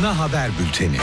Ana haber bülteni.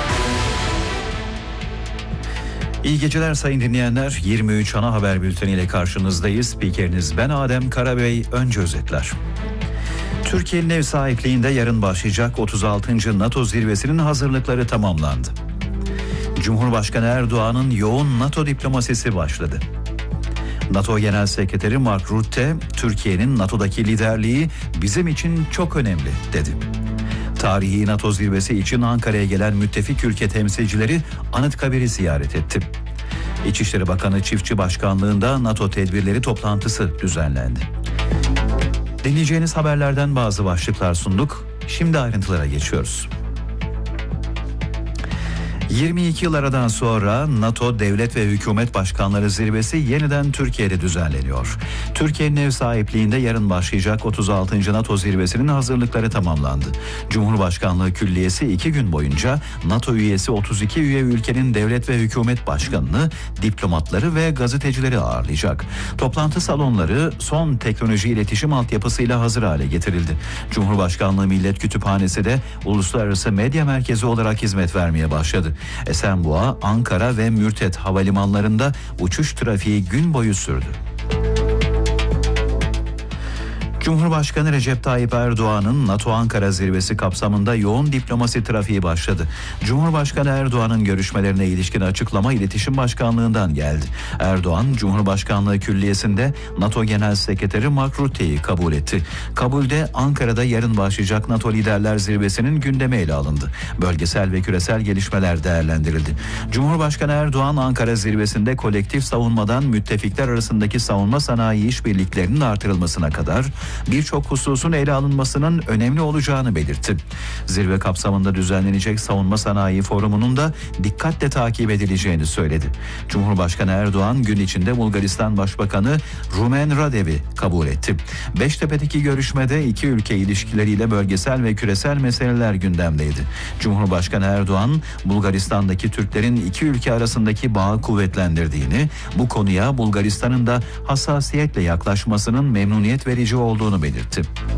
İyi geceler sayın dinleyenler. 23 ana haber bülteniyle karşınızdayız. Spikeriniz ben Adem Karabey. Önce özetler. Türkiye'nin ev sahipliğinde yarın başlayacak 36. NATO zirvesinin hazırlıkları tamamlandı. Cumhurbaşkanı Erdoğan'ın yoğun NATO diplomasisi başladı. NATO Genel Sekreteri Mark Rutte, Türkiye'nin NATO'daki liderliği bizim için çok önemli dedi. Tarihi NATO zirvesi için Ankara'ya gelen müttefik ülke temsilcileri Anıtkabir'i ziyaret etti. İçişleri Bakanı Çiftçi Başkanlığı'nda NATO tedbirleri toplantısı düzenlendi. Dinleyeceğiniz haberlerden bazı başlıklar sunduk. Şimdi ayrıntılara geçiyoruz. 22 yıl aradan sonra NATO Devlet ve Hükümet Başkanları Zirvesi yeniden Türkiye'de düzenleniyor. Türkiye'nin ev sahipliğinde yarın başlayacak 36. NATO Zirvesi'nin hazırlıkları tamamlandı. Cumhurbaşkanlığı Külliyesi 2 gün boyunca NATO üyesi 32 üye ülkenin devlet ve hükümet başkanını, diplomatları ve gazetecileri ağırlayacak. Toplantı salonları son teknoloji iletişim altyapısıyla hazır hale getirildi. Cumhurbaşkanlığı Millet Kütüphanesi de uluslararası medya merkezi olarak hizmet vermeye başladı. Esenboğa, Ankara ve Mürtet havalimanlarında uçuş trafiği gün boyu sürdü. Cumhurbaşkanı Recep Tayyip Erdoğan'ın NATO Ankara zirvesi kapsamında yoğun diplomasi trafiği başladı. Cumhurbaşkanı Erdoğan'ın görüşmelerine ilişkin açıklama İletişim Başkanlığı'ndan geldi. Erdoğan, Cumhurbaşkanlığı Külliyesi'nde NATO Genel Sekreteri Mark Rutte'yi kabul etti. Kabulde Ankara'da yarın başlayacak NATO Liderler Zirvesi'nin gündemi ele alındı. Bölgesel ve küresel gelişmeler değerlendirildi. Cumhurbaşkanı Erdoğan, Ankara zirvesinde kolektif savunmadan müttefikler arasındaki savunma sanayi işbirliklerinin artırılmasına kadar birçok hususun ele alınmasının önemli olacağını belirtti. Zirve kapsamında düzenlenecek savunma sanayi forumunun da dikkatle takip edileceğini söyledi. Cumhurbaşkanı Erdoğan gün içinde Bulgaristan Başbakanı Rumen Radev'i kabul etti. Beştepe'deki görüşmede iki ülke ilişkileriyle bölgesel ve küresel meseleler gündemdeydi. Cumhurbaşkanı Erdoğan, Bulgaristan'daki Türklerin iki ülke arasındaki bağı kuvvetlendirdiğini, bu konuya Bulgaristan'ın da hassasiyetle yaklaşmasının memnuniyet verici olduğunu belirtti.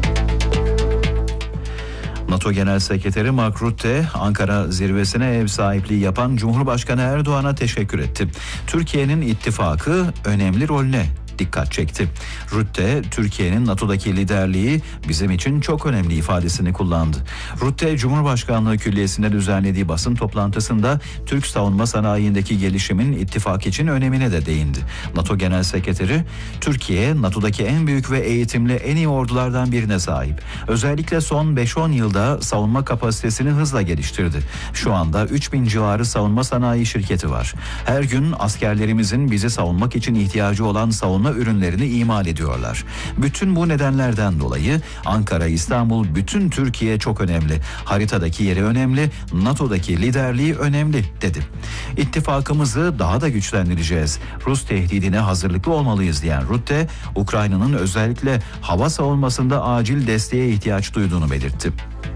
NATO Genel Sekreteri Mark Rutte, Ankara zirvesine ev sahipliği yapan Cumhurbaşkanı Erdoğan'a teşekkür etti. Türkiye'nin ittifakı önemli rolüne dikkat çekti. Rutte, Türkiye'nin NATO'daki liderliği bizim için çok önemli ifadesini kullandı. Rutte, Cumhurbaşkanlığı Külliyesi'nde düzenlediği basın toplantısında Türk savunma sanayindeki gelişimin ittifak için önemine de değindi. NATO Genel Sekreteri, Türkiye, NATO'daki en büyük ve eğitimli en iyi ordulardan birine sahip. Özellikle son 5-10 yılda savunma kapasitesini hızla geliştirdi. Şu anda 3000 civarı savunma sanayi şirketi var. Her gün askerlerimizin bizi savunmak için ihtiyacı olan savunma ürünlerini imal ediyorlar. Bütün bu nedenlerden dolayı Ankara, İstanbul, bütün Türkiye çok önemli. Haritadaki yeri önemli, NATO'daki liderliği önemli dedi. İttifakımızı daha da güçlendireceğiz. Rus tehdidine hazırlıklı olmalıyız diyen Rutte, Ukrayna'nın özellikle hava savunmasında acil desteğe ihtiyaç duyduğunu belirtti.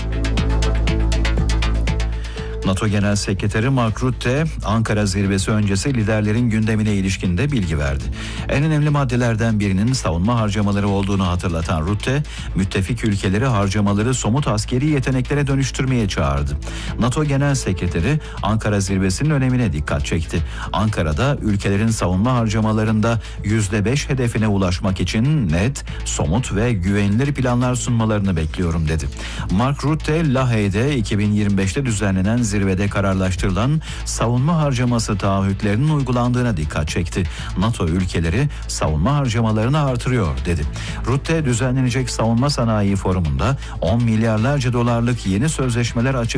NATO Genel Sekreteri Mark Rutte, Ankara zirvesi öncesi liderlerin gündemine ilişkin de bilgi verdi. En önemli maddelerden birinin savunma harcamaları olduğunu hatırlatan Rutte, müttefik ülkeleri harcamaları somut askeri yeteneklere dönüştürmeye çağırdı. NATO Genel Sekreteri Ankara zirvesinin önemine dikkat çekti. Ankara'da ülkelerin savunma harcamalarında %5 hedefine ulaşmak için net, somut ve güvenilir planlar sunmalarını bekliyorum dedi. Mark Rutte, Lahey'de 2025'te düzenlenen zirvede kararlaştırılan savunma harcaması taahhütlerinin uygulandığına dikkat çekti. NATO ülkeleri savunma harcamalarını artırıyor dedi. Rutte, düzenlenecek savunma sanayi forumunda 10 milyarlarca dolarlık yeni sözleşmeler